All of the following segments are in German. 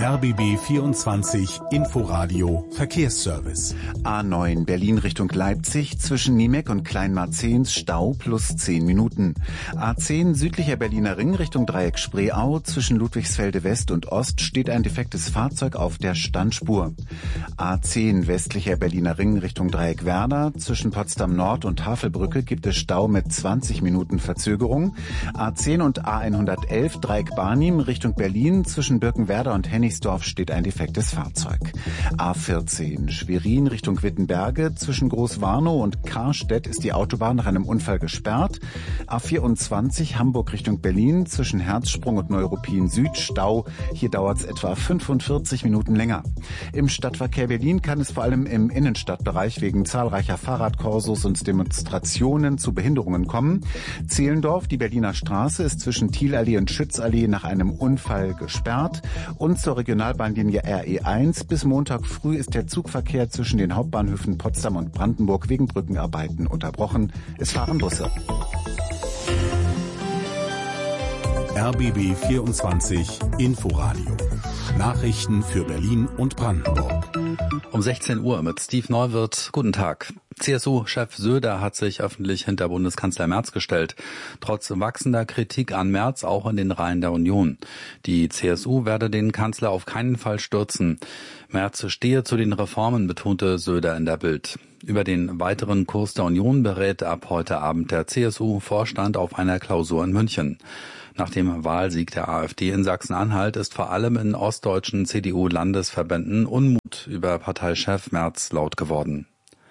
RBB 24 Inforadio Verkehrsservice. A9 Berlin Richtung Leipzig zwischen Niemek und Kleinmarzehns Stau plus 10 Minuten. A10 südlicher Berliner Ring Richtung Dreieck Spreeau zwischen Ludwigsfelde West und Ost steht ein defektes Fahrzeug auf der Standspur. A10 westlicher Berliner Ring Richtung Dreieck Werder zwischen Potsdam Nord und Havelbrücke gibt es Stau mit 20 Minuten Verzögerung. A10 und A111 Dreieck Barnim Richtung Berlin zwischen Birkenwerder und Hennigsdorf steht ein defektes Fahrzeug. A14 Schwerin Richtung Wittenberge zwischen Großwarnow und Karstedt ist die Autobahn nach einem Unfall gesperrt. A24 Hamburg Richtung Berlin zwischen Herzsprung und Neuruppin Süd Stau. Hier dauert es etwa 45 Minuten länger. Im Stadtverkehr Berlin kann es vor allem im Innenstadtbereich wegen zahlreicher Fahrradkorsos und Demonstrationen zu Behinderungen kommen. Zehlendorf, die Berliner Straße, ist zwischen Thielallee und Schützallee nach einem Unfall gesperrt. Und zur Regionalbahnlinie RE1 bis Montag früh ist der Zugverkehr zwischen den Hauptbahnhöfen Potsdam und Brandenburg wegen Brückenarbeiten unterbrochen. Es fahren Busse. RBB 24 Inforadio. Nachrichten für Berlin und Brandenburg. Um 16 Uhr mit Steve Neuwirth. Guten Tag. CSU-Chef Söder hat sich öffentlich hinter Bundeskanzler Merz gestellt. Trotz wachsender Kritik an Merz auch in den Reihen der Union. Die CSU werde den Kanzler auf keinen Fall stürzen. Merz stehe zu den Reformen, betonte Söder in der Bild. Über den weiteren Kurs der Union berät ab heute Abend der CSU-Vorstand auf einer Klausur in München. Nach dem Wahlsieg der AfD in Sachsen-Anhalt ist vor allem in ostdeutschen CDU-Landesverbänden Unmut über Parteichef Merz laut geworden.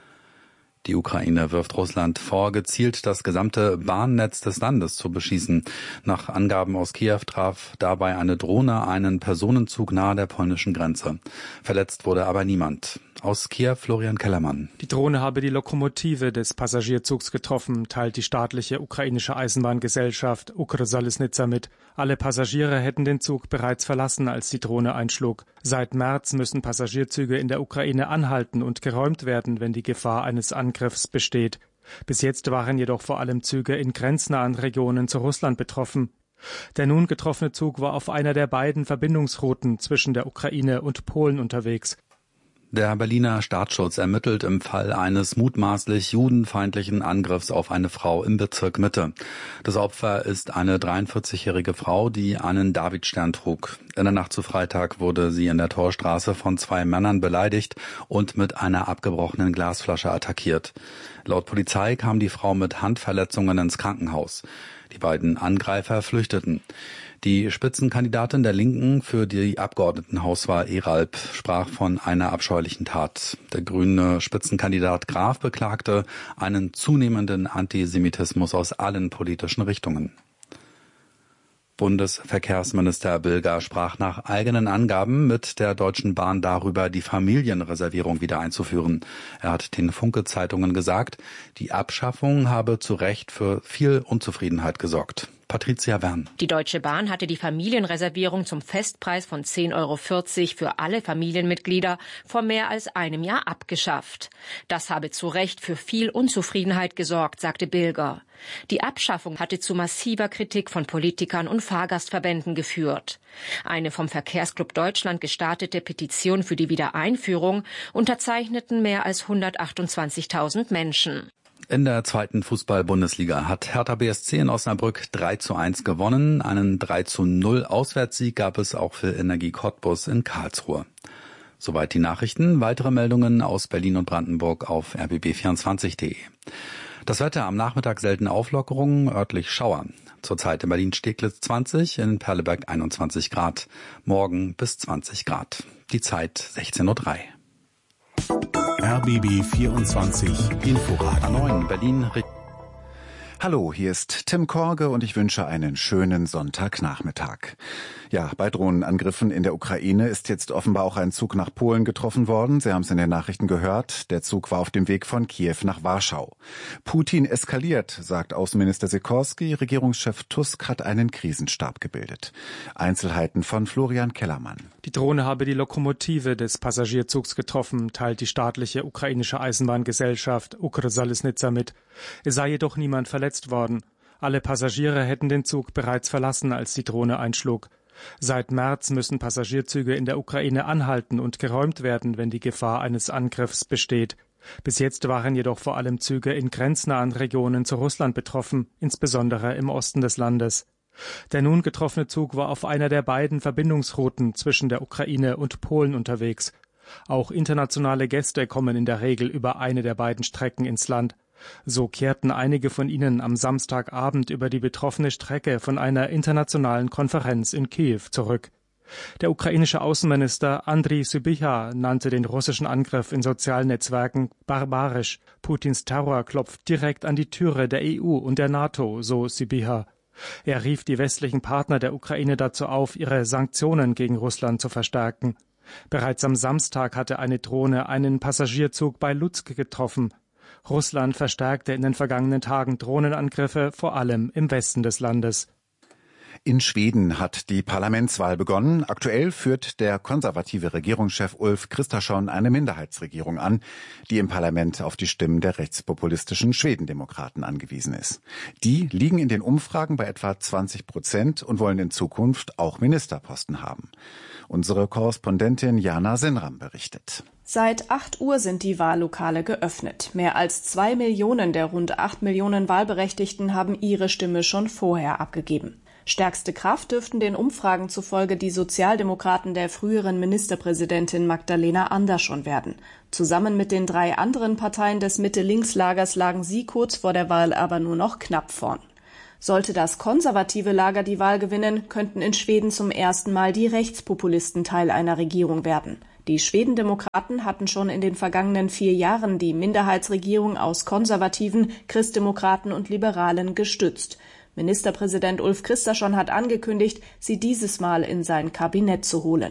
Die Ukraine wirft Russland vor, gezielt das gesamte Bahnnetz des Landes zu beschießen. Nach Angaben aus Kiew traf dabei eine Drohne einen Personenzug nahe der polnischen Grenze. Verletzt wurde aber niemand. Aus Kiew Florian Kellermann. Die Drohne habe die Lokomotive des Passagierzugs getroffen, teilt die staatliche ukrainische Eisenbahngesellschaft Ukrsalisnitsa mit. Alle Passagiere hätten den Zug bereits verlassen, als die Drohne einschlug. Seit März müssen Passagierzüge in der Ukraine anhalten und geräumt werden, wenn die Gefahr eines Angriffs besteht. Bis jetzt waren jedoch vor allem Züge in grenznahen Regionen zu Russland betroffen. Der nun getroffene Zug war auf einer der beiden Verbindungsrouten zwischen der Ukraine und Polen unterwegs. Der Berliner Staatsschutz ermittelt im Fall eines mutmaßlich judenfeindlichen Angriffs auf eine Frau im Bezirk Mitte. Das Opfer ist eine 43-jährige Frau, die einen Davidstern trug. In der Nacht zu Freitag wurde sie in der Torstraße von 2 Männern beleidigt und mit einer abgebrochenen Glasflasche attackiert. Laut Polizei kam die Frau mit Handverletzungen ins Krankenhaus. Die beiden Angreifer flüchteten. Die Spitzenkandidatin der Linken für die Abgeordnetenhauswahl Eralb sprach von einer abscheulichen Tat. Der grüne Spitzenkandidat Graf beklagte einen zunehmenden Antisemitismus aus allen politischen Richtungen. Bundesverkehrsminister Bilger sprach nach eigenen Angaben mit der Deutschen Bahn darüber, die Familienreservierung wieder einzuführen. Er hat den Funke-Zeitungen gesagt, die Abschaffung habe zu Recht für viel Unzufriedenheit gesorgt. Patricia Wern. Die Deutsche Bahn hatte die Familienreservierung zum Festpreis von 10,40 € für alle Familienmitglieder vor mehr als einem Jahr abgeschafft. Das habe zu Recht für viel Unzufriedenheit gesorgt, sagte Bilger. Die Abschaffung hatte zu massiver Kritik von Politikern und Fahrgastverbänden geführt. Eine vom Verkehrsclub Deutschland gestartete Petition für die Wiedereinführung unterzeichneten mehr als 128.000 Menschen. In der zweiten Fußball-Bundesliga hat Hertha BSC in Osnabrück 3:1 gewonnen. Einen 3:0 Auswärtssieg gab es auch für Energie Cottbus in Karlsruhe. Soweit die Nachrichten. Weitere Meldungen aus Berlin und Brandenburg auf rbb24.de. Das Wetter am Nachmittag selten Auflockerungen, örtlich Schauer. Zurzeit in Berlin-Steglitz 20, in Perleberg 21 Grad. Morgen bis 20 Grad. Die Zeit 16:03 Uhr. RBB 24 Inforadio. A9 Berlin. Hallo, hier ist Tim Korge und ich wünsche einen schönen Sonntagnachmittag. Ja, bei Drohnenangriffen in der Ukraine ist jetzt offenbar auch ein Zug nach Polen getroffen worden. Sie haben es in den Nachrichten gehört. Der Zug war auf dem Weg von Kiew nach Warschau. Putin eskaliert, sagt Außenminister Sikorski. Regierungschef Tusk hat einen Krisenstab gebildet. Einzelheiten von Florian Kellermann. Die Drohne habe die Lokomotive des Passagierzugs getroffen, teilt die staatliche ukrainische Eisenbahngesellschaft Ukrsalisnitsa mit. Es sei jedoch niemand verletzt worden. Alle Passagiere hätten den Zug bereits verlassen, als die Drohne einschlug. Seit März müssen Passagierzüge in der Ukraine anhalten und geräumt werden, wenn die Gefahr eines Angriffs besteht. Bis jetzt waren jedoch vor allem Züge in grenznahen Regionen zu Russland betroffen, insbesondere im Osten des Landes. Der nun getroffene Zug war auf einer der beiden Verbindungsrouten zwischen der Ukraine und Polen unterwegs. Auch internationale Gäste kommen in der Regel über eine der beiden Strecken ins Land. So kehrten einige von ihnen am Samstagabend über die betroffene Strecke von einer internationalen Konferenz in Kiew zurück. Der ukrainische Außenminister Andriy Sybiha nannte den russischen Angriff in sozialen Netzwerken barbarisch. Putins Terror klopft direkt an die Türe der EU und der NATO, so Sybiha. Er rief die westlichen Partner der Ukraine dazu auf, ihre Sanktionen gegen Russland zu verstärken. Bereits am Samstag hatte eine Drohne einen Passagierzug bei Lutsk getroffen. Russland verstärkte in den vergangenen Tagen Drohnenangriffe, vor allem im Westen des Landes. In Schweden hat die Parlamentswahl begonnen. Aktuell führt der konservative Regierungschef Ulf Kristersson eine Minderheitsregierung an, die im Parlament auf die Stimmen der rechtspopulistischen Schwedendemokraten angewiesen ist. Die liegen in den Umfragen bei etwa 20% und wollen in Zukunft auch Ministerposten haben. Unsere Korrespondentin Jana Senram berichtet. Seit 8 Uhr sind die Wahllokale geöffnet. Mehr als 2 Millionen der rund 8 Millionen Wahlberechtigten haben ihre Stimme schon vorher abgegeben. Stärkste Kraft dürften den Umfragen zufolge die Sozialdemokraten der früheren Ministerpräsidentin Magdalena Andersson werden. Zusammen mit den 3 anderen Parteien des Mitte-Links-Lagers lagen sie kurz vor der Wahl aber nur noch knapp vorn. Sollte das konservative Lager die Wahl gewinnen, könnten in Schweden zum ersten Mal die Rechtspopulisten Teil einer Regierung werden. Die Schwedendemokraten hatten schon in den vergangenen 4 Jahren die Minderheitsregierung aus Konservativen, Christdemokraten und Liberalen gestützt. Ministerpräsident Ulf Kristersson hat angekündigt, sie dieses Mal in sein Kabinett zu holen.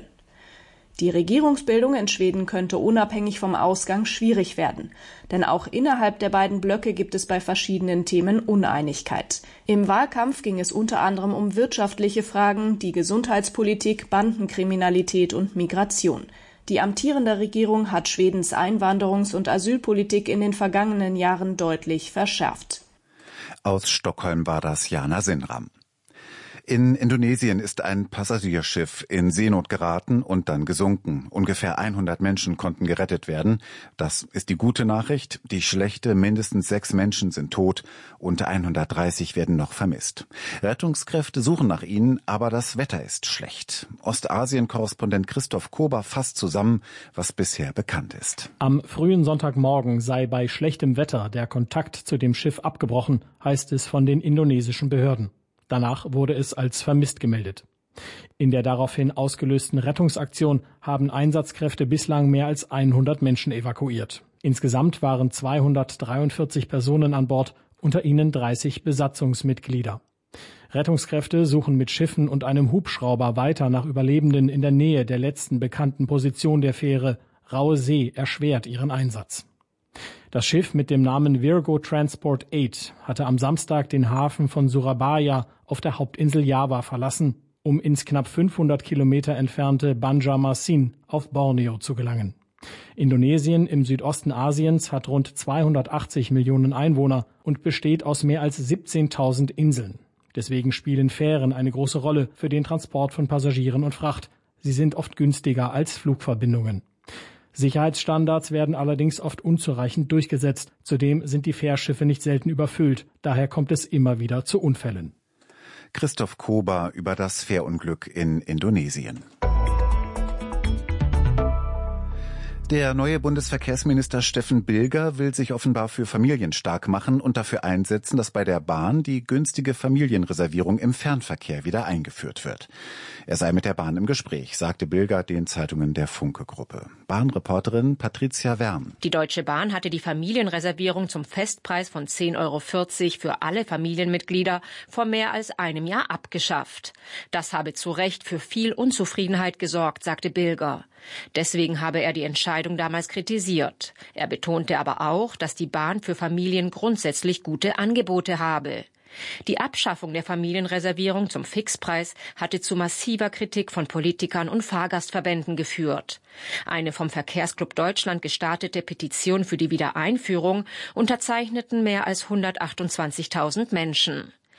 Die Regierungsbildung in Schweden könnte unabhängig vom Ausgang schwierig werden. Denn auch innerhalb der beiden Blöcke gibt es bei verschiedenen Themen Uneinigkeit. Im Wahlkampf ging es unter anderem um wirtschaftliche Fragen, die Gesundheitspolitik, Bandenkriminalität und Migration. Die amtierende Regierung hat Schwedens Einwanderungs- und Asylpolitik in den vergangenen Jahren deutlich verschärft. Aus Stockholm war das Jana Senram. In Indonesien ist ein Passagierschiff in Seenot geraten und dann gesunken. Ungefähr 100 Menschen konnten gerettet werden. Das ist die gute Nachricht. Die schlechte, mindestens 6 Menschen sind tot und 130 werden noch vermisst. Rettungskräfte suchen nach ihnen, aber das Wetter ist schlecht. Ostasien-Korrespondent Christoph Kober fasst zusammen, was bisher bekannt ist. Am frühen Sonntagmorgen sei bei schlechtem Wetter der Kontakt zu dem Schiff abgebrochen, heißt es von den indonesischen Behörden. Danach wurde es als vermisst gemeldet. In der daraufhin ausgelösten Rettungsaktion haben Einsatzkräfte bislang mehr als 100 Menschen evakuiert. Insgesamt waren 243 Personen an Bord, unter ihnen 30 Besatzungsmitglieder. Rettungskräfte suchen mit Schiffen und einem Hubschrauber weiter nach Überlebenden in der Nähe der letzten bekannten Position der Fähre. Raue See erschwert ihren Einsatz. Das Schiff mit dem Namen Virgo Transport 8 hatte am Samstag den Hafen von Surabaya auf der Hauptinsel Java verlassen, um ins knapp 500 Kilometer entfernte Banjarmasin auf Borneo zu gelangen. Indonesien im Südosten Asiens hat rund 280 Millionen Einwohner und besteht aus mehr als 17.000 Inseln. Deswegen spielen Fähren eine große Rolle für den Transport von Passagieren und Fracht. Sie sind oft günstiger als Flugverbindungen. Sicherheitsstandards werden allerdings oft unzureichend durchgesetzt. Zudem sind die Fährschiffe nicht selten überfüllt. Daher kommt es immer wieder zu Unfällen. Christoph Kober über das Fährunglück in Indonesien. Der neue Bundesverkehrsminister Steffen Bilger will sich offenbar für Familien stark machen und dafür einsetzen, dass bei der Bahn die günstige Familienreservierung im Fernverkehr wieder eingeführt wird. Er sei mit der Bahn im Gespräch, sagte Bilger den Zeitungen der Funke-Gruppe. Bahnreporterin Patricia Wern. Die Deutsche Bahn hatte die Familienreservierung zum Festpreis von 10,40 € für alle Familienmitglieder vor mehr als einem Jahr abgeschafft. Das habe zu Recht für viel Unzufriedenheit gesorgt, sagte Bilger. Deswegen habe er die Entscheidung damals kritisiert. Er betonte aber auch, dass die Bahn für Familien grundsätzlich gute Angebote habe. Die Abschaffung der Familienreservierung zum Fixpreis hatte zu massiver Kritik von Politikern und Fahrgastverbänden geführt. Eine vom Verkehrsclub Deutschland gestartete Petition für die Wiedereinführung unterzeichneten mehr als 128.000 Menschen.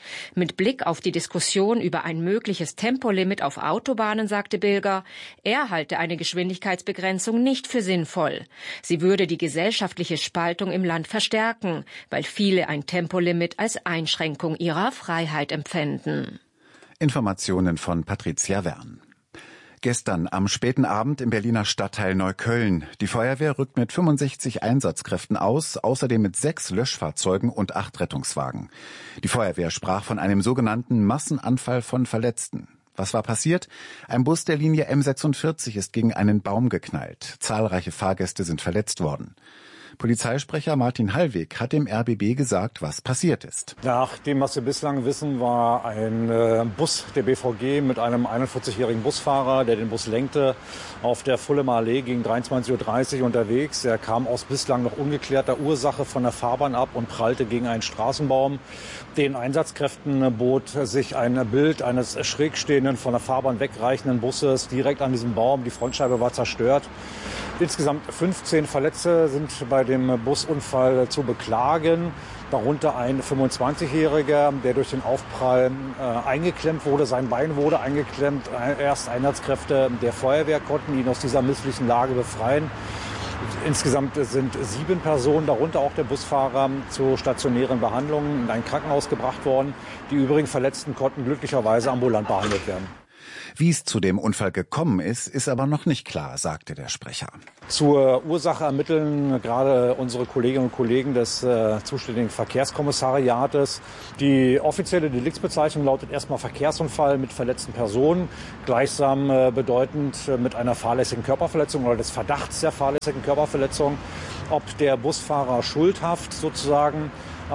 Mit Blick auf die Diskussion über ein mögliches Tempolimit auf Autobahnen sagte Bilger, er halte eine Geschwindigkeitsbegrenzung nicht für sinnvoll. Sie würde die gesellschaftliche Spaltung im Land verstärken, weil viele ein Tempolimit als Einschränkung ihrer Freiheit empfänden. Informationen von Patricia Wern. Gestern am späten Abend im Berliner Stadtteil Neukölln. Die Feuerwehr rückt mit 65 Einsatzkräften aus, außerdem mit 6 Löschfahrzeugen und 8 Rettungswagen. Die Feuerwehr sprach von einem sogenannten Massenanfall von Verletzten. Was war passiert? Ein Bus der Linie M46 ist gegen einen Baum geknallt. Zahlreiche Fahrgäste sind verletzt worden. Polizeisprecher Martin Hallweg hat dem RBB gesagt, was passiert ist. Nach dem, was wir bislang wissen, war ein Bus der BVG mit einem 41-jährigen Busfahrer, der den Bus lenkte, auf der Fullemer Allee gegen 23.30 Uhr unterwegs. Er kam aus bislang noch ungeklärter Ursache von der Fahrbahn ab und prallte gegen einen Straßenbaum. Den Einsatzkräften bot sich ein Bild eines schrägstehenden, von der Fahrbahn wegreichenden Busses direkt an diesem Baum. Die Frontscheibe war zerstört. Insgesamt 15 Verletzte sind bei dem Busunfall zu beklagen, darunter ein 25-Jähriger, der durch den Aufprall eingeklemmt wurde. Sein Bein wurde eingeklemmt. Erst Einsatzkräfte der Feuerwehr konnten ihn aus dieser misslichen Lage befreien. Insgesamt sind 7 Personen, darunter auch der Busfahrer, zu stationären Behandlungen in ein Krankenhaus gebracht worden. Die übrigen Verletzten konnten glücklicherweise ambulant behandelt werden. Wie es zu dem Unfall gekommen ist aber noch nicht klar, sagte der Sprecher. Zur Ursache ermitteln gerade unsere Kolleginnen und Kollegen des zuständigen Verkehrskommissariates. Die offizielle Deliktsbezeichnung lautet erstmal Verkehrsunfall mit verletzten Personen, gleichsam bedeutend mit einer fahrlässigen Körperverletzung oder des Verdachts der fahrlässigen Körperverletzung. Ob der Busfahrer schuldhaft sozusagen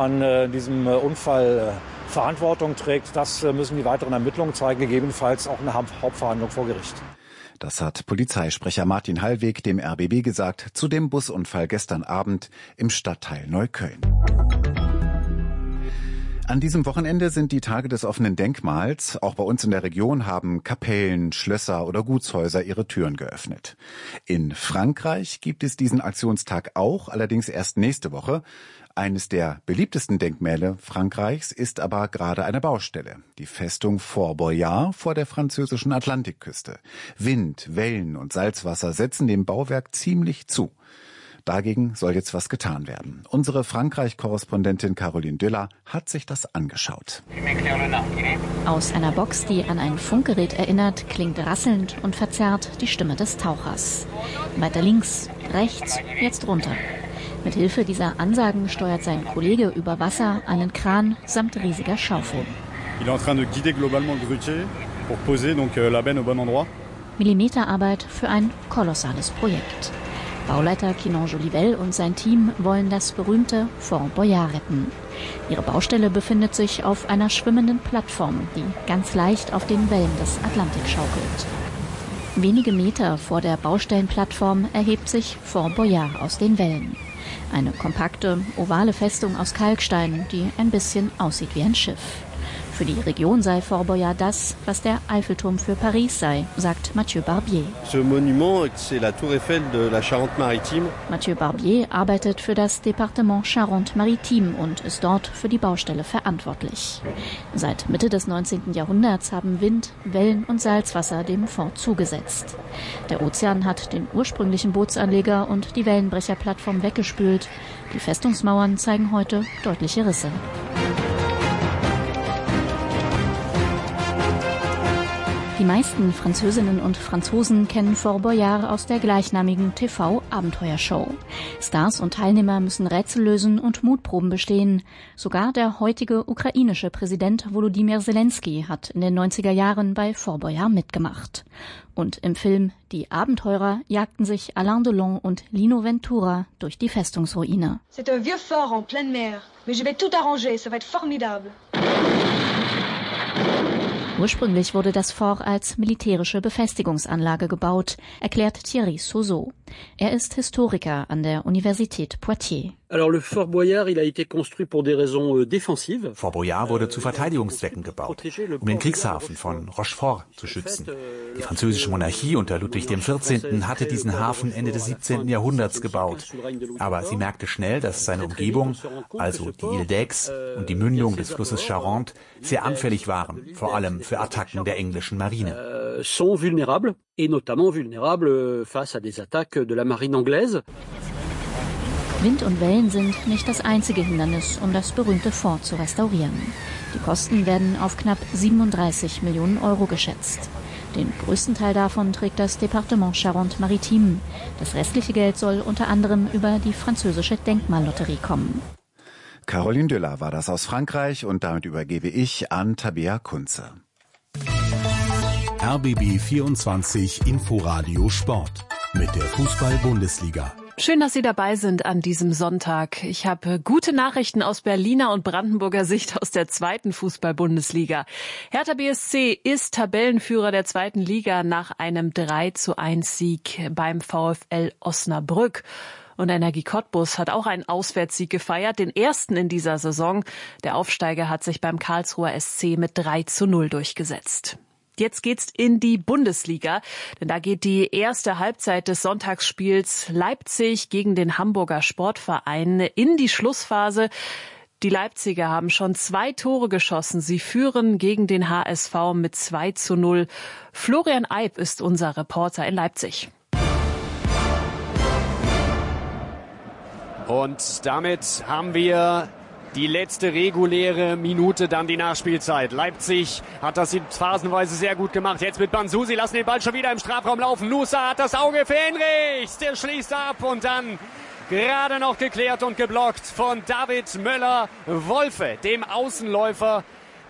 an diesem Unfall Verantwortung trägt, das müssen die weiteren Ermittlungen zeigen, gegebenenfalls auch eine Hauptverhandlung vor Gericht. Das hat Polizeisprecher Martin Hallweg dem RBB gesagt zu dem Busunfall gestern Abend im Stadtteil Neukölln. An diesem Wochenende sind die Tage des offenen Denkmals. Auch bei uns in der Region haben Kapellen, Schlösser oder Gutshäuser ihre Türen geöffnet. In Frankreich gibt es diesen Aktionstag auch, allerdings erst nächste Woche. Eines der beliebtesten Denkmäler Frankreichs ist aber gerade eine Baustelle. Die Festung Fort Boyard vor der französischen Atlantikküste. Wind, Wellen und Salzwasser setzen dem Bauwerk ziemlich zu. Dagegen soll jetzt was getan werden. Unsere Frankreich-Korrespondentin Caroline Düller hat sich das angeschaut. Aus einer Box, die an ein Funkgerät erinnert, klingt rasselnd und verzerrt die Stimme des Tauchers. Weiter links, rechts, jetzt runter. Mit Hilfe dieser Ansagen steuert sein Kollege über Wasser einen Kran samt riesiger Schaufel. Millimeterarbeit für ein kolossales Projekt. Bauleiter Quinon Jolivel und sein Team wollen das berühmte Fort Boyard retten. Ihre Baustelle befindet sich auf einer schwimmenden Plattform, die ganz leicht auf den Wellen des Atlantik schaukelt. Wenige Meter vor der Baustellenplattform erhebt sich Fort Boyard aus den Wellen. Eine kompakte, ovale Festung aus Kalkstein, die ein bisschen aussieht wie ein Schiff. Für die Region sei Fort Boyard das, was der Eiffelturm für Paris sei, sagt Mathieu Barbier. Mathieu Barbier arbeitet für das Departement Charente-Maritime und ist dort für die Baustelle verantwortlich. Seit Mitte des 19. Jahrhunderts haben Wind, Wellen und Salzwasser dem Fort zugesetzt. Der Ozean hat den ursprünglichen Bootsanleger und die Wellenbrecherplattform weggespült. Die Festungsmauern zeigen heute deutliche Risse. Die meisten Französinnen und Franzosen kennen Fort Boyard aus der gleichnamigen TV-Abenteuershow. Stars und Teilnehmer müssen Rätsel lösen und Mutproben bestehen. Sogar der heutige ukrainische Präsident Volodymyr Zelensky hat in den 90er Jahren bei Fort Boyard mitgemacht. Und im Film Die Abenteurer jagten sich Alain Delon und Lino Ventura durch die Festungsruine. C'est un vieux fort en pleine mer, mais je vais tout arranger, ça va être formidable. Ursprünglich wurde das Fort als militärische Befestigungsanlage gebaut, erklärt Thierry Souzot. Er ist Historiker an der Universität Poitiers. Fort Boyard wurde zu Verteidigungszwecken gebaut, um den Kriegshafen von Rochefort zu schützen. Die französische Monarchie unter Ludwig XIV. Hatte diesen Hafen Ende des 17. Jahrhunderts gebaut. Aber sie merkte schnell, dass seine Umgebung, also die Ile d'Aix und die Mündung des Flusses Charente, sehr anfällig waren, vor allem für Attacken der englischen Marine. Sont vulnérables, et notamment vulnérables face à des attaques de la marine anglaise. Wind und Wellen sind nicht das einzige Hindernis, um das berühmte Fort zu restaurieren. Die Kosten werden auf knapp 37 Millionen Euro geschätzt. Den größten Teil davon trägt das Departement Charente-Maritime. Das restliche Geld soll unter anderem über die französische Denkmallotterie kommen. Caroline Düller war das aus Frankreich und damit übergebe ich an Tabea Kunze. RBB 24 Inforadio Sport mit der Fußball-Bundesliga. Schön, dass Sie dabei sind an diesem Sonntag. Ich habe gute Nachrichten aus Berliner und Brandenburger Sicht aus der zweiten Fußball-Bundesliga. Hertha BSC ist Tabellenführer der zweiten Liga nach einem 3:1-Sieg beim VfL Osnabrück. Und Energie Cottbus hat auch einen Auswärtssieg gefeiert, den ersten in dieser Saison. Der Aufsteiger hat sich beim Karlsruher SC mit 3:0 durchgesetzt. Jetzt geht's in die Bundesliga, denn da geht die erste Halbzeit des Sonntagsspiels Leipzig gegen den Hamburger Sportverein in die Schlussphase. Die Leipziger haben schon 2 Tore geschossen. Sie führen gegen den HSV mit 2:0. Florian Eib ist unser Reporter in Leipzig. Und damit haben wir die letzte reguläre Minute, dann die Nachspielzeit. Leipzig hat das phasenweise sehr gut gemacht. Jetzt mit Bansu, sie lassen den Ball schon wieder im Strafraum laufen. Nusa hat das Auge für Henrichs, der schließt ab und dann gerade noch geklärt und geblockt von David Möller-Wolfe, dem Außenläufer,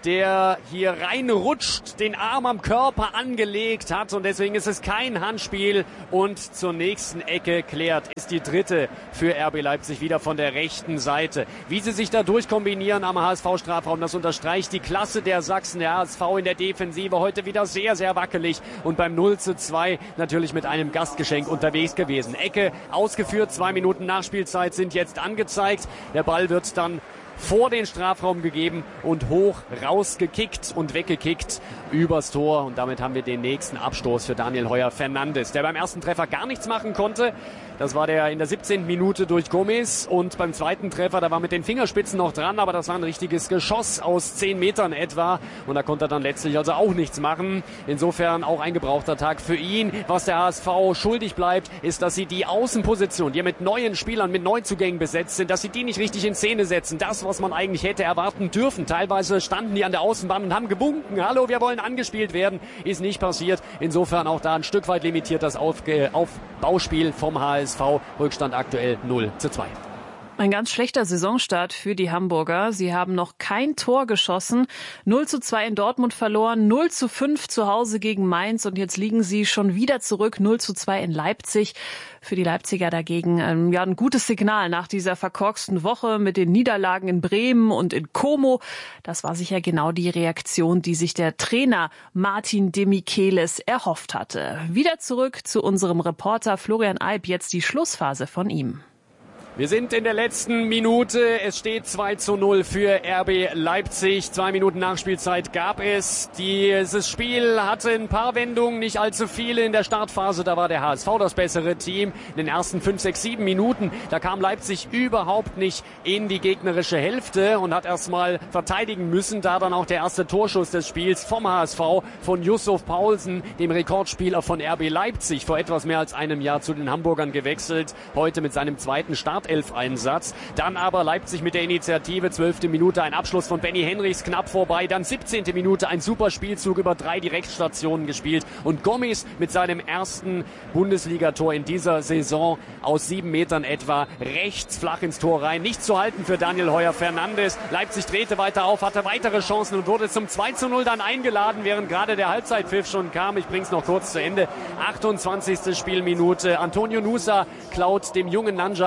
der hier reinrutscht, den Arm am Körper angelegt hat und deswegen ist es kein Handspiel und zur nächsten Ecke klärt. Ist die dritte für RB Leipzig wieder von der rechten Seite. Wie sie sich da durchkombinieren am HSV-Strafraum, das unterstreicht die Klasse der Sachsen. Der HSV in der Defensive heute wieder sehr, sehr wackelig und beim 0:2 natürlich mit einem Gastgeschenk unterwegs gewesen. Ecke ausgeführt, 2 Minuten Nachspielzeit sind jetzt angezeigt. Der Ball wird dann vor den Strafraum gegeben und hoch rausgekickt und weggekickt übers Tor. Und damit haben wir den nächsten Abstoß für Daniel Heuer-Fernandes, der beim ersten Treffer gar nichts machen konnte. Das war der in der 17. Minute durch Gomez. Und beim zweiten Treffer, da war mit den Fingerspitzen noch dran, aber das war ein richtiges Geschoss aus 10 Metern etwa. Und da konnte er dann letztlich also auch nichts machen. Insofern auch ein gebrauchter Tag für ihn. Was der HSV schuldig bleibt, ist, dass sie die Außenposition, die mit neuen Spielern, mit Neuzugängen besetzt sind, dass sie die nicht richtig in Szene setzen. Das, was man eigentlich hätte erwarten dürfen. Teilweise standen die an der Außenbahn und haben gewunken. Hallo, wir wollen angespielt werden. Ist nicht passiert. Insofern auch da ein Stück weit limitiert das Aufbauspiel vom HSV. Rückstand aktuell 0:2. Ein ganz schlechter Saisonstart für die Hamburger. Sie haben noch kein Tor geschossen. 0:2 in Dortmund verloren, 0:5 zu Hause gegen Mainz und jetzt liegen sie schon wieder zurück, 0:2 in Leipzig. Für die Leipziger dagegen ein gutes Signal nach dieser verkorksten Woche mit den Niederlagen in Bremen und in Como. Das war sicher genau die Reaktion, die sich der Trainer Martin de Michelis erhofft hatte. Wieder zurück zu unserem Reporter Florian Eib, jetzt die Schlussphase von ihm. Wir sind in der letzten Minute. Es steht 2:0 für RB Leipzig. 2 Minuten Nachspielzeit gab es. Dieses Spiel hatte ein paar Wendungen, nicht allzu viele. In der Startphase, da war der HSV das bessere Team. In den ersten 5, 6, 7 Minuten, da kam Leipzig überhaupt nicht in die gegnerische Hälfte und hat erstmal verteidigen müssen. Da dann auch der erste Torschuss des Spiels vom HSV von Yusuf Paulsen, dem Rekordspieler von RB Leipzig, vor etwas mehr als einem Jahr zu den Hamburgern gewechselt. Heute mit seinem zweiten Startelf-Einsatz. Dann aber Leipzig mit der Initiative, 12. Minute ein Abschluss von Benny Henrichs knapp vorbei. Dann 17. Minute ein super Spielzug über 3 Direktstationen gespielt. Und Gomez mit seinem ersten Bundesligator in dieser Saison aus 7 Metern etwa rechts flach ins Tor rein. Nicht zu halten für Daniel Heuer-Fernandes. Leipzig drehte weiter auf, hatte weitere Chancen und wurde zum 2:0 dann eingeladen, während gerade der Halbzeitpfiff schon kam. Ich bring's noch kurz zu Ende. 28. Spielminute. Antonio Nusa klaut dem jungen Nanja in der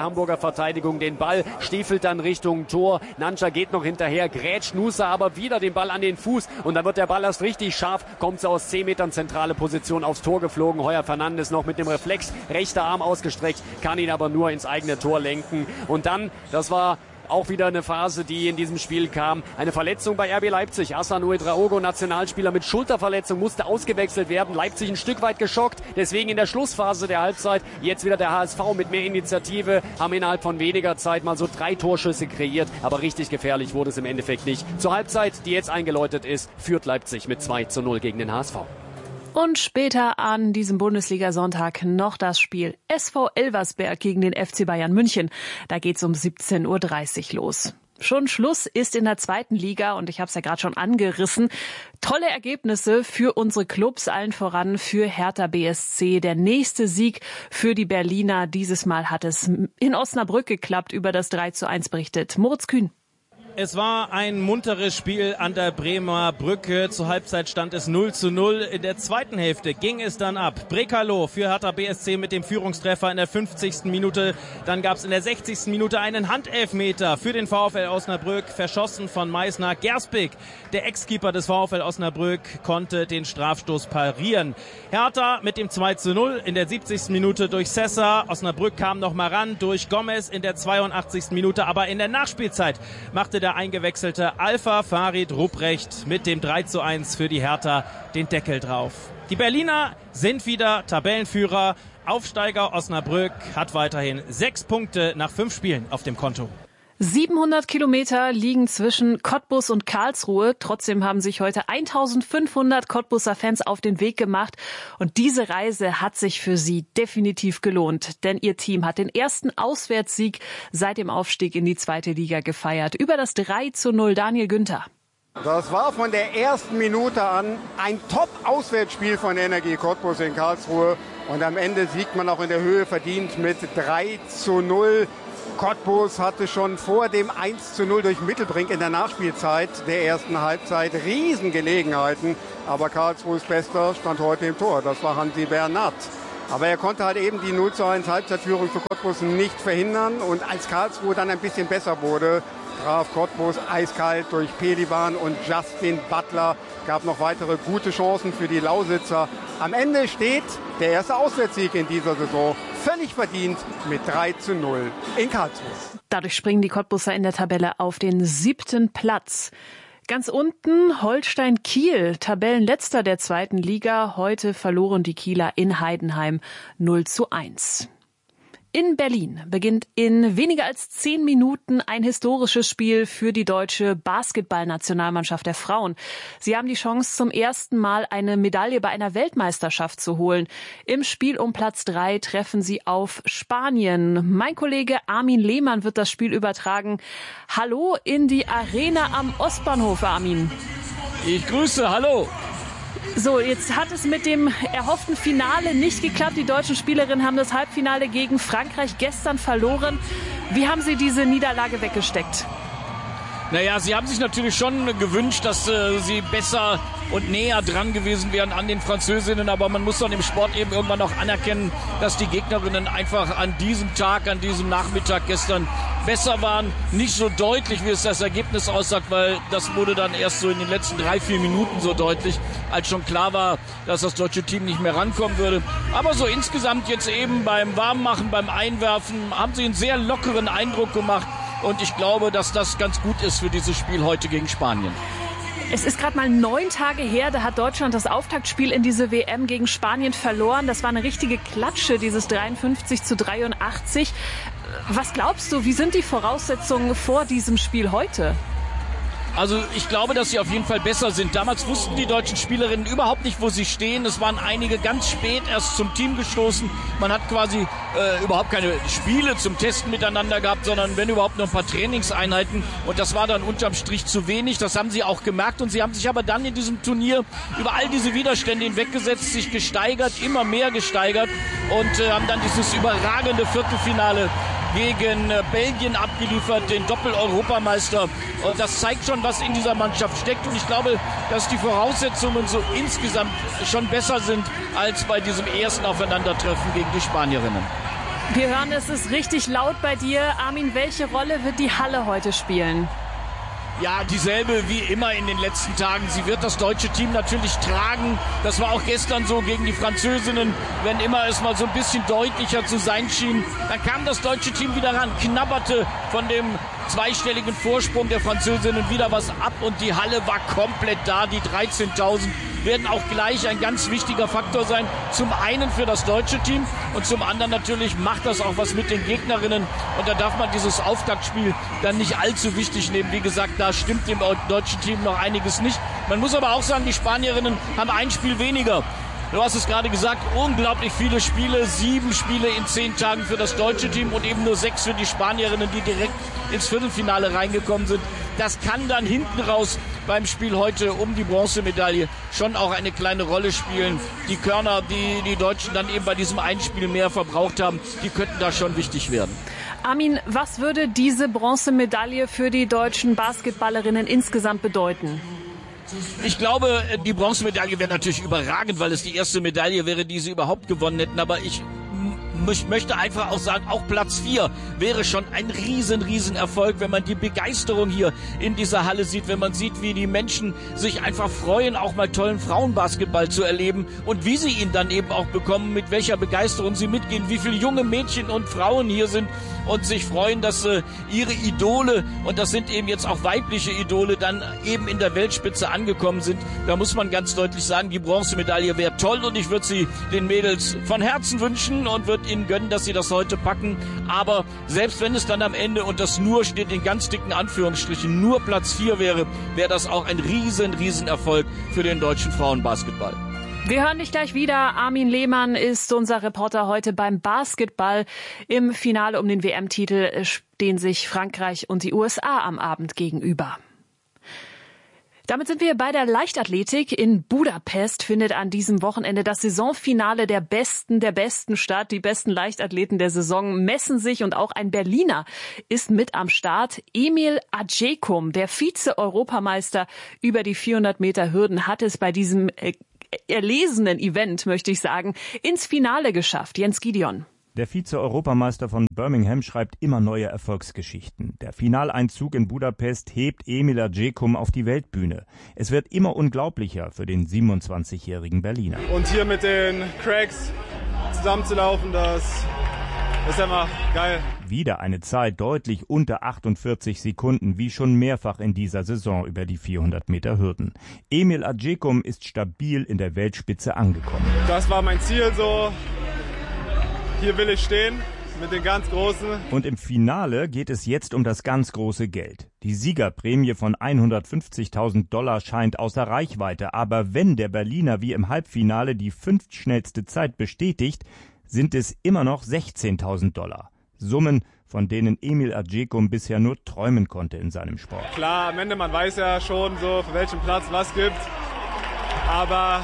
der Hamburger Verteidigung den Ball, stiefelt dann Richtung Tor. Nanscha geht noch hinterher, grätscht Nusa aber wieder den Ball an den Fuß und dann wird der Ball erst richtig scharf, kommt so aus 10 Metern zentrale Position aufs Tor geflogen. Heuer Fernandes noch mit dem Reflex, rechter Arm ausgestreckt, kann ihn aber nur ins eigene Tor lenken. Und dann, das war auch wieder eine Phase, die in diesem Spiel kam. Eine Verletzung bei RB Leipzig. Hassan Ouedraogo, Nationalspieler mit Schulterverletzung, musste ausgewechselt werden. Leipzig ein Stück weit geschockt. Deswegen in der Schlussphase der Halbzeit jetzt wieder der HSV mit mehr Initiative. Haben innerhalb von weniger Zeit mal so 3 Torschüsse kreiert. Aber richtig gefährlich wurde es im Endeffekt nicht. Zur Halbzeit, die jetzt eingeläutet ist, führt Leipzig mit 2:0 gegen den HSV. Und später an diesem Bundesliga-Sonntag noch das Spiel SV Elversberg gegen den FC Bayern München. Da geht's um 17:30 Uhr los. Schon Schluss ist in der 2. Liga und ich habe es ja gerade schon angerissen. Tolle Ergebnisse für unsere Clubs, allen voran für Hertha BSC. Der nächste Sieg für die Berliner. Dieses Mal hat es in Osnabrück geklappt. Über das 3:1 berichtet Moritz Kühn. Es war ein munteres Spiel an der Bremer Brücke. Zur Halbzeit stand es 0:0. In der zweiten Hälfte ging es dann ab. Brekalo für Hertha BSC mit dem Führungstreffer in der 50. Minute. Dann gab es in der 60. Minute einen Handelfmeter für den VfL Osnabrück, verschossen von Meissner. Gerspik, der Ex-Keeper des VfL Osnabrück, konnte den Strafstoß parieren. Hertha mit dem 2:0 in der 70. Minute durch Sessa. Osnabrück kam noch mal ran durch Gomez in der 82. Minute. Aber in der Nachspielzeit machte der eingewechselte Alpha Farid Rupprecht mit dem 3:1 für die Hertha den Deckel drauf. Die Berliner sind wieder Tabellenführer. Aufsteiger Osnabrück hat weiterhin 6 Punkte nach 5 Spielen auf dem Konto. 700 Kilometer liegen zwischen Cottbus und Karlsruhe. Trotzdem haben sich heute 1500 Cottbuser Fans auf den Weg gemacht. Und diese Reise hat sich für sie definitiv gelohnt. Denn ihr Team hat den ersten Auswärtssieg seit dem Aufstieg in die 2. Liga gefeiert. Über das 3:0 Daniel Günther. Das war von der ersten Minute an ein Top-Auswärtsspiel von Energie Cottbus in Karlsruhe. Und am Ende siegt man auch in der Höhe verdient mit 3:0. Cottbus hatte schon vor dem 1:0 durch Mittelbrink in der Nachspielzeit der ersten Halbzeit Riesengelegenheiten. Aber Karlsruhes Bester stand heute im Tor. Das war Hansi Bernat. Aber er konnte halt eben die 0:1 Halbzeitführung für Cottbus nicht verhindern. Und als Karlsruhe dann ein bisschen besser wurde, traf Cottbus eiskalt durch Pelivan und Justin Butler. Gab noch weitere gute Chancen für die Lausitzer. Am Ende steht der erste Auswärtssieg in dieser Saison völlig verdient mit 3:0 in Karlsruhe. Dadurch springen die Cottbuser in der Tabelle auf den 7. Platz. Ganz unten Holstein Kiel, Tabellenletzter der 2. Liga. Heute verloren die Kieler in Heidenheim 0:1. In Berlin beginnt in weniger als 10 Minuten ein historisches Spiel für die deutsche Basketballnationalmannschaft der Frauen. Sie haben die Chance, zum ersten Mal eine Medaille bei einer Weltmeisterschaft zu holen. Im Spiel um Platz 3 treffen sie auf Spanien. Mein Kollege Armin Lehmann wird das Spiel übertragen. Hallo in die Arena am Ostbahnhof, Armin. Ich grüße, hallo. So, jetzt hat es mit dem erhofften Finale nicht geklappt. Die deutschen Spielerinnen haben das Halbfinale gegen Frankreich gestern verloren. Wie haben Sie diese Niederlage weggesteckt? Naja, sie haben sich natürlich schon gewünscht, dass sie besser und näher dran gewesen wären an den Französinnen. Aber man muss dann im Sport eben irgendwann noch anerkennen, dass die Gegnerinnen einfach an diesem Tag, an diesem Nachmittag gestern besser waren. Nicht so deutlich, wie es das Ergebnis aussagt, weil das wurde dann erst so in den letzten 3-4 Minuten so deutlich, als schon klar war, dass das deutsche Team nicht mehr rankommen würde. Aber so insgesamt jetzt eben beim Warmmachen, beim Einwerfen, haben sie einen sehr lockeren Eindruck gemacht. Und ich glaube, dass das ganz gut ist für dieses Spiel heute gegen Spanien. Es ist gerade mal 9 Tage her, da hat Deutschland das Auftaktspiel in diese WM gegen Spanien verloren. Das war eine richtige Klatsche, dieses 53:83. Was glaubst du, wie sind die Voraussetzungen vor diesem Spiel heute? Also ich glaube, dass sie auf jeden Fall besser sind. Damals wussten die deutschen Spielerinnen überhaupt nicht, wo sie stehen. Es waren einige ganz spät erst zum Team gestoßen. Man hat quasi überhaupt keine Spiele zum Testen miteinander gehabt, sondern wenn überhaupt nur ein paar Trainingseinheiten. Und das war dann unterm Strich zu wenig. Das haben sie auch gemerkt. Und sie haben sich aber dann in diesem Turnier über all diese Widerstände hinweggesetzt, sich gesteigert, immer mehr gesteigert und haben dann dieses überragende Viertelfinale gegen Belgien abgeliefert, den Doppel-Europameister. Und das zeigt schon, was in dieser Mannschaft steckt. Und ich glaube, dass die Voraussetzungen so insgesamt schon besser sind als bei diesem ersten Aufeinandertreffen gegen die Spanierinnen. Wir hören, es ist richtig laut bei dir. Armin, welche Rolle wird die Halle heute spielen? Ja, dieselbe wie immer in den letzten Tagen. Sie wird das deutsche Team natürlich tragen. Das war auch gestern so gegen die Französinnen. Wenn immer es mal so ein bisschen deutlicher zu sein schien, dann kam das deutsche Team wieder ran, knabberte von dem zweistelligen Vorsprung der Französinnen wieder was ab und die Halle war komplett da. Die 13.000 werden auch gleich ein ganz wichtiger Faktor sein. Zum einen für das deutsche Team und zum anderen natürlich macht das auch was mit den Gegnerinnen. Und da darf man dieses Auftaktspiel dann nicht allzu wichtig nehmen. Wie gesagt, da stimmt dem deutschen Team noch einiges nicht. Man muss aber auch sagen, die Spanierinnen haben ein Spiel weniger. Du hast es gerade gesagt, unglaublich viele Spiele, 7 Spiele in 10 Tagen für das deutsche Team und eben nur 6 für die Spanierinnen, die direkt ins Viertelfinale reingekommen sind. Das kann dann hinten raus beim Spiel heute um die Bronzemedaille schon auch eine kleine Rolle spielen. Die Körner, die die Deutschen dann eben bei diesem Einspiel mehr verbraucht haben, die könnten da schon wichtig werden. Armin, was würde diese Bronzemedaille für die deutschen Basketballerinnen insgesamt bedeuten? Ich glaube, die Bronzemedaille wäre natürlich überragend, weil es die erste Medaille wäre, die sie überhaupt gewonnen hätten. Aber ich möchte einfach auch sagen, auch Platz 4 wäre schon ein riesen Erfolg, wenn man die Begeisterung hier in dieser Halle sieht, wenn man sieht, wie die Menschen sich einfach freuen, auch mal tollen Frauenbasketball zu erleben und wie sie ihn dann eben auch bekommen, mit welcher Begeisterung sie mitgehen, wie viele junge Mädchen und Frauen hier sind und sich freuen, dass ihre Idole, und das sind eben jetzt auch weibliche Idole, dann eben in der Weltspitze angekommen sind. Da muss man ganz deutlich sagen, die Bronzemedaille wäre toll und ich würde sie den Mädels von Herzen wünschen und würde ihnen gönnen, dass sie das heute packen. Aber selbst wenn es dann am Ende, und das nur steht in ganz dicken Anführungsstrichen, nur Platz 4 wäre, wäre das auch ein riesen Erfolg für den deutschen Frauenbasketball. Wir hören dich gleich wieder. Armin Lehmann ist unser Reporter heute beim Basketball. Im Finale um den WM-Titel stehen sich Frankreich und die USA am Abend gegenüber. Damit sind wir bei der Leichtathletik. In Budapest findet an diesem Wochenende das Saisonfinale der Besten statt. Die besten Leichtathleten der Saison messen sich und auch ein Berliner ist mit am Start. Emil Adjekum, der Vize-Europameister über die 400 Meter Hürden, hat es bei diesem erlesenen Event, möchte ich sagen, ins Finale geschafft. Jens Gideon. Der Vize-Europameister von Birmingham schreibt immer neue Erfolgsgeschichten. Der Finaleinzug in Budapest hebt Emil Adjekum auf die Weltbühne. Es wird immer unglaublicher für den 27-jährigen Berliner. Und hier mit den Cracks zusammenzulaufen, das ist immer geil. Wieder eine Zeit deutlich unter 48 Sekunden, wie schon mehrfach in dieser Saison über die 400 Meter Hürden. Emil Adjekum ist stabil in der Weltspitze angekommen. Das war mein Ziel so. Hier will ich stehen mit den ganz Großen. Und im Finale geht es jetzt um das ganz große Geld. Die Siegerprämie von $150.000 scheint außer Reichweite. Aber wenn der Berliner wie im Halbfinale die 5. schnellste Zeit bestätigt, sind es immer noch $16.000. Summen, von denen Emil Adjekum bisher nur träumen konnte in seinem Sport. Klar, am Ende, man weiß ja schon, so für welchen Platz was gibt. Aber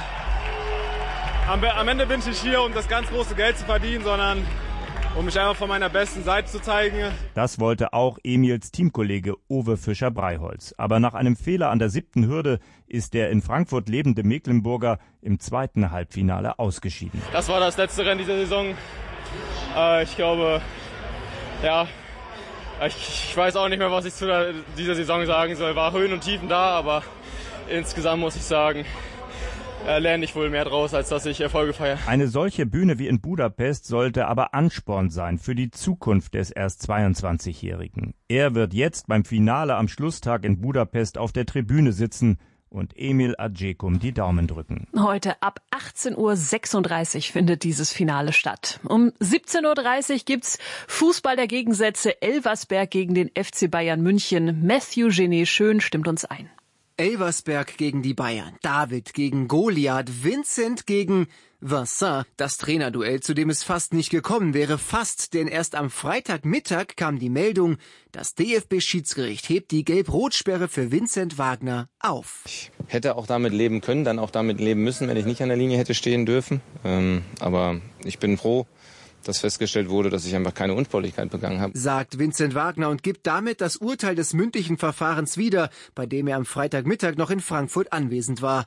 am Ende bin ich nicht hier, um das ganz große Geld zu verdienen, sondern um mich einfach von meiner besten Seite zu zeigen. Das wollte auch Emils Teamkollege Uwe Fischer-Breiholz. Aber nach einem Fehler an der 7. Hürde ist der in Frankfurt lebende Mecklenburger im 2. Halbfinale ausgeschieden. Das war das letzte Rennen dieser Saison. Ich glaube, ja, ich weiß auch nicht mehr, was ich zu dieser Saison sagen soll. War Höhen und Tiefen da, aber insgesamt muss ich sagen, lerne ich wohl mehr draus, als dass ich Erfolge feiere. Eine solche Bühne wie in Budapest sollte aber Ansporn sein für die Zukunft des erst 22-Jährigen. Er wird jetzt beim Finale am Schlusstag in Budapest auf der Tribüne sitzen und Emil Adjekum die Daumen drücken. Heute ab 18.36 Uhr findet dieses Finale statt. Um 17.30 Uhr gibt's Fußball der Gegensätze. Elversberg gegen den FC Bayern München. Matthew Genet Schön stimmt uns ein. Elversberg gegen die Bayern, David gegen Goliath, Vincent gegen Vincent. Das Trainerduell, zu dem es fast nicht gekommen wäre, fast, denn erst am Freitagmittag kam die Meldung, das DFB-Schiedsgericht hebt die Gelb-Rot-Sperre für Vincent Wagner auf. Ich hätte auch damit leben können, dann auch damit leben müssen, wenn ich nicht an der Linie hätte stehen dürfen. Aber ich bin froh, dass festgestellt wurde, dass ich einfach keine Unsportlichkeit begangen habe. Sagt Vincent Wagner und gibt damit das Urteil des mündlichen Verfahrens wieder, bei dem er am Freitagmittag noch in Frankfurt anwesend war.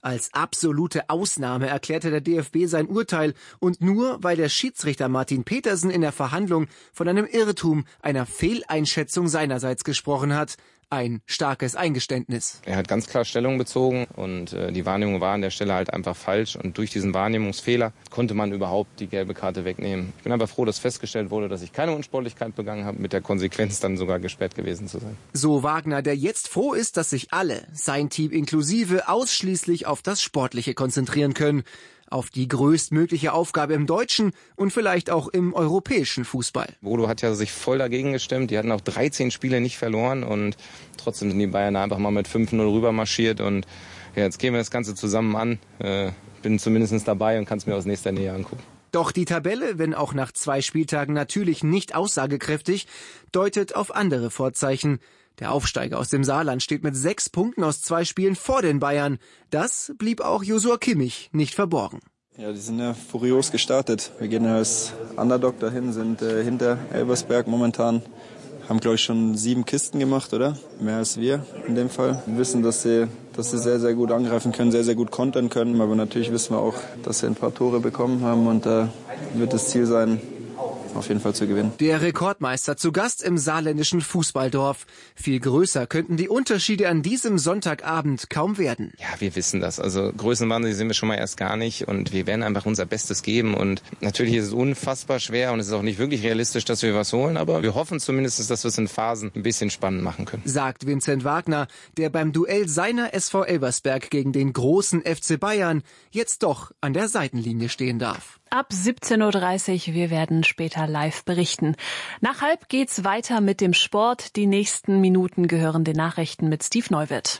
Als absolute Ausnahme erklärte der DFB sein Urteil und nur, weil der Schiedsrichter Martin Petersen in der Verhandlung von einem Irrtum, einer Fehleinschätzung seinerseits gesprochen hat. Ein starkes Eingeständnis. Er hat ganz klar Stellung bezogen und die Wahrnehmung war an der Stelle halt einfach falsch. Und durch diesen Wahrnehmungsfehler konnte man überhaupt die gelbe Karte wegnehmen. Ich bin aber froh, dass festgestellt wurde, dass ich keine Unsportlichkeit begangen habe, mit der Konsequenz dann sogar gesperrt gewesen zu sein. So Wagner, der jetzt froh ist, dass sich alle, sein Team inklusive, ausschließlich auf das Sportliche konzentrieren können. Auf die größtmögliche Aufgabe im deutschen und vielleicht auch im europäischen Fußball. Bodo hat ja sich voll dagegen gestemmt. Die hatten auch 13 Spiele nicht verloren und trotzdem sind die Bayern einfach mal mit 5-0 rüber marschiert. Und ja, jetzt gehen wir das Ganze zusammen an. Bin zumindest dabei und kann es mir aus nächster Nähe angucken. Doch die Tabelle, wenn auch nach 2 Spieltagen natürlich nicht aussagekräftig, deutet auf andere Vorzeichen. Der Aufsteiger aus dem Saarland steht mit 6 Punkten aus 2 Spielen vor den Bayern. Das blieb auch Josua Kimmich nicht verborgen. Ja, die sind ja furios gestartet. Wir gehen ja als Underdog dahin, sind hinter Elversberg momentan. Haben, glaube ich, schon 7 Kisten gemacht, oder? Mehr als wir in dem Fall. Wir wissen, dass sie sehr, sehr gut angreifen können, sehr, sehr gut kontern können. Aber natürlich wissen wir auch, dass sie ein paar Tore bekommen haben. Und da wird das Ziel sein, auf jeden Fall zu gewinnen. Der Rekordmeister zu Gast im saarländischen Fußballdorf. Viel größer könnten die Unterschiede an diesem Sonntagabend kaum werden. Ja, wir wissen das. Also größenwahnsinnig sind wir schon mal erst gar nicht und wir werden einfach unser Bestes geben. Und natürlich ist es unfassbar schwer und es ist auch nicht wirklich realistisch, dass wir was holen, aber wir hoffen zumindest, dass wir es in Phasen ein bisschen spannend machen können. Sagt Vincent Wagner, der beim Duell seiner SV Elversberg gegen den großen FC Bayern jetzt doch an der Seitenlinie stehen darf. Ab 17.30 Uhr, wir werden später live berichten. Nach 12:30 geht's weiter mit dem Sport. Die nächsten Minuten gehören den Nachrichten mit Steve Neuwirth.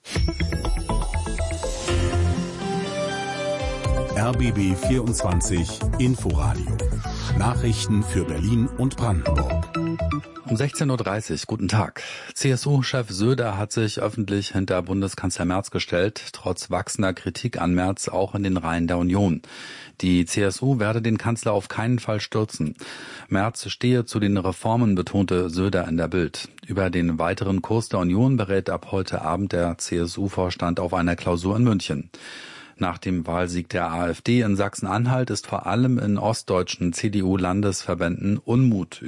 RBB 24 Inforadio. Nachrichten für Berlin und Brandenburg. Um 16.30 Uhr, guten Tag. CSU-Chef Söder hat sich öffentlich hinter Bundeskanzler Merz gestellt, trotz wachsender Kritik an Merz auch in den Reihen der Union. Die CSU werde den Kanzler auf keinen Fall stürzen. Merz stehe zu den Reformen, betonte Söder in der Bild. Über den weiteren Kurs der Union berät ab heute Abend der CSU-Vorstand auf einer Klausur in München. Nach dem Wahlsieg der AfD in Sachsen-Anhalt ist vor allem in ostdeutschen CDU-Landesverbänden Unmut